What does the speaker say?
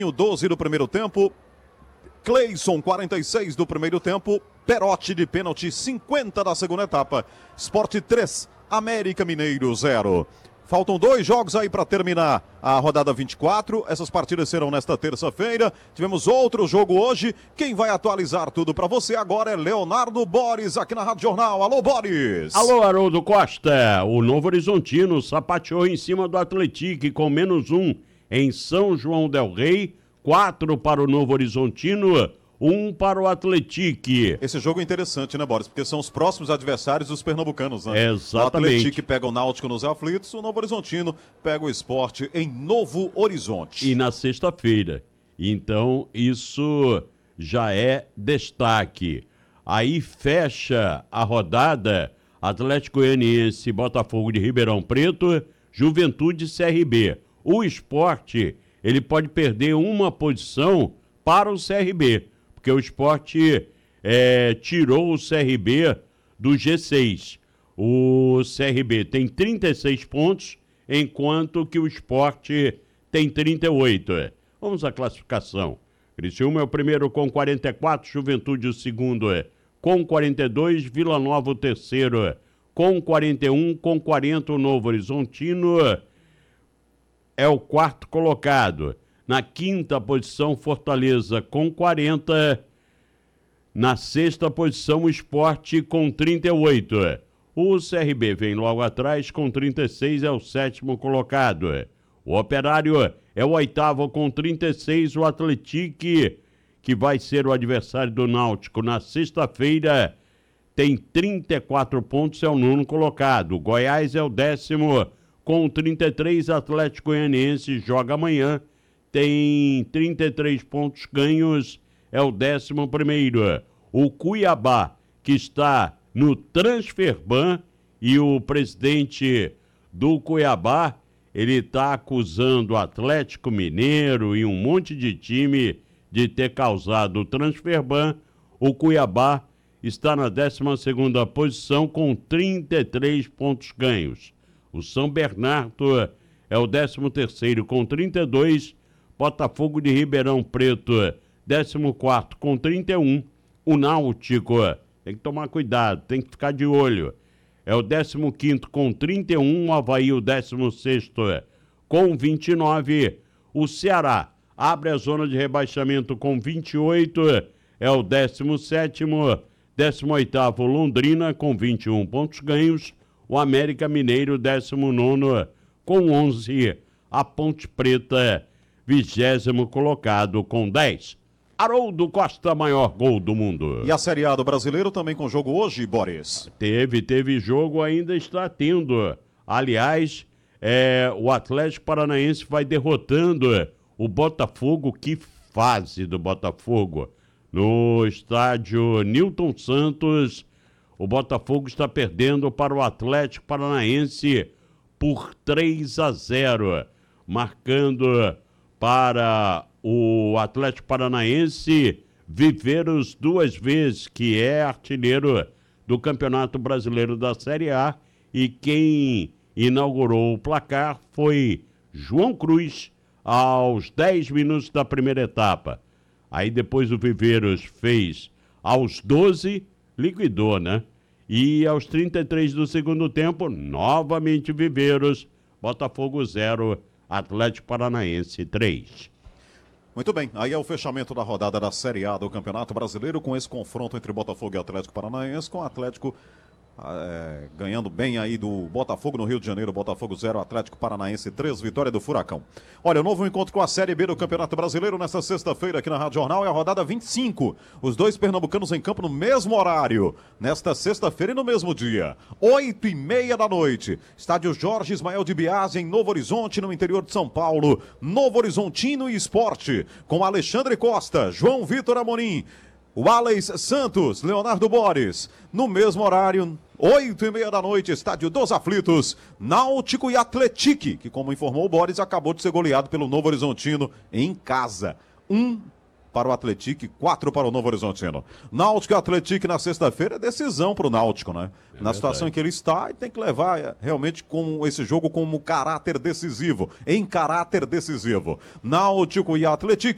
12 do primeiro tempo, Cleison 46 do primeiro tempo, Perotti de pênalti 50 da segunda etapa, Sport 3, América Mineiro 0. Faltam 2 jogos aí para terminar a rodada 24. Essas partidas serão nesta terça-feira. Tivemos outro jogo hoje. Quem vai atualizar tudo para você agora é Leonardo Boris, aqui na Rádio Jornal. Alô, Boris! Alô, Haroldo Costa. O Novo Horizontino sapateou em cima do Atlético com -1 em São João del Rei. 4 para o Novo Horizontino, 1 para o Atlético. Esse jogo é interessante, né, Boris? Porque são os próximos adversários dos pernambucanos, né? Exatamente. O Atlético pega o Náutico nos aflitos, o Novo Horizontino pega o Sport em Novo Horizonte. E na sexta-feira. Então, isso já é destaque. Aí fecha a rodada Atlético Goianiense, Botafogo de Ribeirão Preto, Juventude CRB. O Sport, ele pode perder uma posição para o CRB, porque o Sport tirou o CRB do G6. O CRB tem 36 pontos, enquanto que o Sport tem 38. Vamos à classificação. Criciúma é o primeiro com 44, Juventude o segundo com 42, Vila Nova o terceiro com 41, com 40 o Novo Horizontino é o quarto colocado. Na quinta posição, Fortaleza com 40. Na sexta posição, o Sport com 38. O CRB vem logo atrás com 36, é o sétimo colocado. O Operário é o oitavo com 36. O Atlético, que vai ser o adversário do Náutico na sexta-feira, tem 34 pontos, é o nono colocado. O Goiás é o décimo com 33. Atlético Goianiense joga amanhã, tem 33 pontos ganhos, é o 11º. O Cuiabá, que está no Transferban, e o presidente do Cuiabá, ele está acusando o Atlético Mineiro e um monte de time de ter causado o Transferban. O Cuiabá está na 12ª posição com 33 pontos ganhos. O São Bernardo é o 13º com 32, Botafogo de Ribeirão Preto, 14º com 31, o Náutico, tem que tomar cuidado, tem que ficar de olho, é o 15º com 31, o Avaí o 16º com 29, o Ceará abre a zona de rebaixamento com 28, é o 17º, 18º Londrina com 21 pontos ganhos, o América Mineiro, 19º, com 11. A Ponte Preta, 20º colocado, com 10. Haroldo Costa, maior gol do mundo. E a Série A do Brasileiro também com jogo hoje, Boris? Teve jogo, ainda está tendo. Aliás, o Atlético Paranaense vai derrotando o Botafogo. Que fase do Botafogo. No estádio Newton Santos, o Botafogo está perdendo para o Atlético Paranaense por 3-0, marcando para o Atlético Paranaense Viveiros 2 vezes, que é artilheiro do Campeonato Brasileiro da Série A, e quem inaugurou o placar foi João Cruz aos 10 minutos da primeira etapa. Aí depois o Viveiros fez aos 12, liquidou, né? E aos 33 do segundo tempo, novamente Viveiros, Botafogo 0, Atlético Paranaense 3. Muito bem, aí é o fechamento da rodada da Série A do Campeonato Brasileiro, com esse confronto entre Botafogo e Atlético Paranaense, com o Atlético ganhando bem aí do Botafogo no Rio de Janeiro. Botafogo 0, Atlético Paranaense 3, vitória do Furacão. Olha, o novo encontro com a Série B do Campeonato Brasileiro nesta sexta-feira aqui na Rádio Jornal é a rodada 25. Os dois pernambucanos em campo no mesmo horário, nesta sexta-feira e no mesmo dia, 8h30 da noite. Estádio Jorge Ismael de Biase, em Novo Horizonte, no interior de São Paulo. Novo Horizontino e Esporte, com Alexandre Costa, João Vitor Amorim, o Alex Santos, Leonardo Boris, no mesmo horário, 8h30 da noite, Estádio dos Aflitos, Náutico e Atlético, que, como informou o Boris, acabou de ser goleado pelo Novo Horizontino em casa. 1 para o Atlético e 4 para o Novo Horizontino. Náutico e Atlético na sexta-feira é decisão para o Náutico, né? Na situação em que ele está, e tem que levar realmente com esse jogo como caráter decisivo, em caráter decisivo. Náutico e Atlético